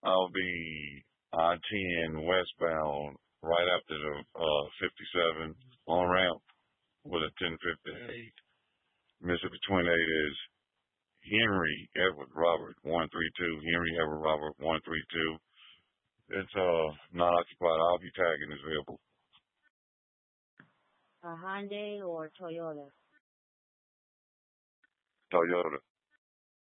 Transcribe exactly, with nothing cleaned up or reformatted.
I'll be I ten westbound right after the uh, fifty-seven on ramp with a ten fifty-eight. Mississippi twenty-eight is Henry Edward Robert one three two. Henry Edward Robert one three two. It's uh not occupied. I'll be tagging this vehicle. A Hyundai or Toyota? Toyota.